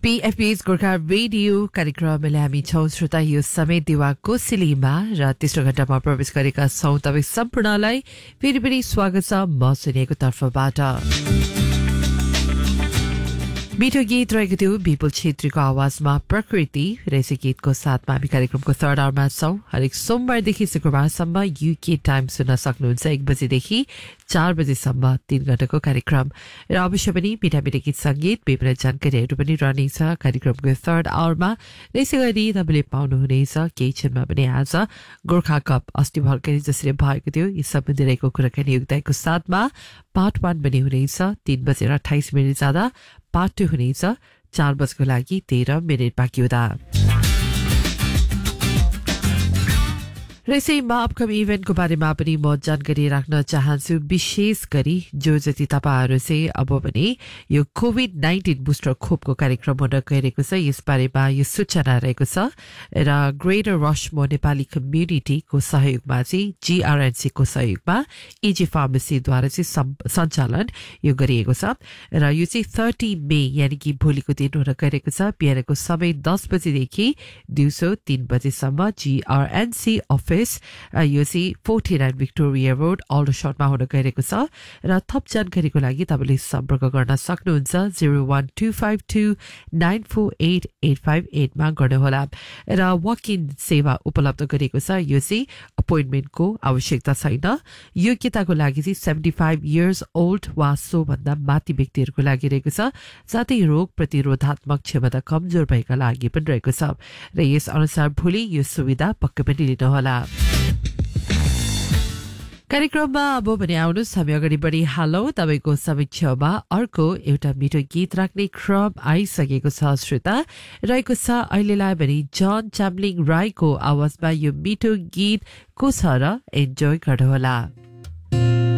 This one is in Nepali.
PFP's गोर्खा रेडियो कार्यक्रमले हामी छौं श्रोता यो समय दिवाको सिलीमा र तेस्रो घण्टामा प्रवेश गरेका छौं तपाईं सम्पूर्णलाई फेरि पनि स्वागत छ म सुनेको तर्फबाट मिठो गीत रहेको थियो विपुल छेत्रीको आवाजमा प्रकृति रेसी गीतको साथमा हामी कार्यक्रमको थर्ड आवरमा छौं हरेक सोमबारदेखि शुक्रबारसम्म युके टाइम सुन्न सक्नुहुन्छ 1 बजेदेखि 4 बजेसम्म 3 घण्टाको कार्यक्रम र अवश्य पनि मिठा मिठा गीत संगीत विभिन्न जानकारीहरू पनि रहनेछ कार्यक्रमको थर्ड आवरमा त्यसै गरी तपाईले पाउनुहुनेछ केही क्षणमा पनि आज गोर्खा कप अस्ति भर्खरै जसरी भएको थियो यी सम्बन्धी रहेको कुराकानी युक्तको साथमा पार्ट 1 पनि हुनेछ 3:28 जाँदा पार्ट 2 हुनेछ 4 बजेको लागि 13 मिनेट बाँकी हुँदा रेसैमा अपकमिङ इभेन्टको बारेमा पनि म जानकारी राख्न चाहन्छु विशेष गरी जो जति तपाईहरु चाहिँ अब पनि यो कोभिड-19 बुस्टर खोपको कार्यक्रम हुन गइरहेको छ यस बारेमा यो सूचना रहेको छ र ग्रेटर रसमो नेपाली कम्युनिटीको सहयोगमा चाहिँ GRNC को सहयोगमा एजी फार्मेसी द्वारा चाहिँ सञ्चालन यो गरिएको छ र यो चाहिँ 30 मे यानी कि भोलिको दिन हुन गइरहेको छ बिहानको समय 10 बजेदेखि दिउँसो 3 बजेसम्म GRNC अफिस यो चाहिँ 49 भिक्टोरिया रोड अल्डरसटमा हुन गइरहेको छ र थप जानकारीको लागि तपाईले सम्पर्क गर्न सक्नुहुन्छ 01252948858 मा गर्नुहोला र वक इन सेवा उपलब्ध गरेको छ यो चाहिँ अपोइन्टमेन्टको आवश्यकता छैन योग्यताको लागि चाहिँ 75 इयर्स ओल्ड वा सो भन्दा माथि व्यक्तिहरुको लागि रहेको छ साथै रोग प्रतिरोधात्मक क्षमता कमजोर भएका लागि पनि रहेको छ र यस अनुसार भोलि यो सुविधा पक्कै पनि लिनु होला कार्यक्रममा अब भने आउनुस् हामी अगाडि बढी हालौ तपाईको समीक्षामा अर्को एउटा मिठो गीत राख्ने क्रम आइसकेको छ श्रोता रहेको छ अहिलेलाई भने जन च्याम्लिङ राईको आवाजमा यो मिठो गीत को छ र एन्जॉय गर्नुहोला